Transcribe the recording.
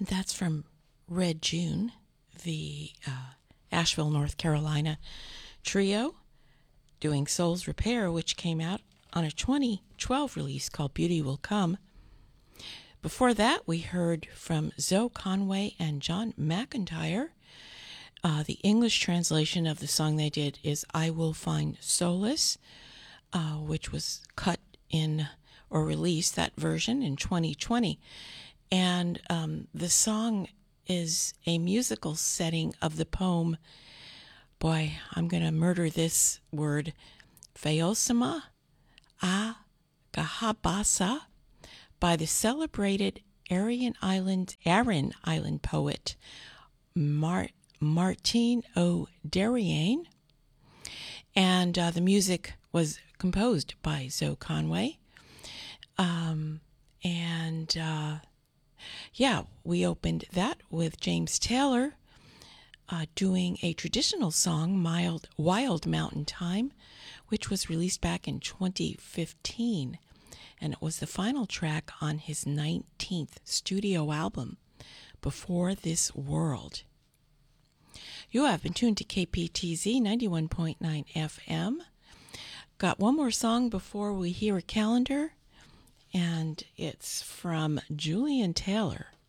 And that's from Red June, the Asheville, North Carolina trio, doing Soul's Repair, which came out on a 2012 release called Beauty Will Come. Before that, we heard from Zoe Conway and John McIntyre. The English translation of the song they did is I Will Find Solace, which was cut in or released, that version, in 2020. And the song is a musical setting of the poem, boy, I'm going to murder this word, Phaosima a Gahabasa, by the celebrated Aran Island poet Martine O'Dariain. And the music was composed by Zoe Conway. We opened that with James Taylor doing a traditional song, Wild Mountain Time, which was released back in 2015. And it was the final track on his 19th studio album, Before This World. You have been tuned to KPTZ 91.9 FM. Got one more song before we hear a calendar, and it's from Julian Taylor.